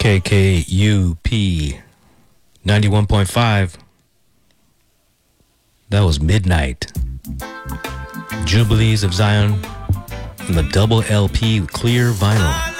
KKUP 91.5. That was Midnight. Jubilees of Zion from the double LP clear vinyl.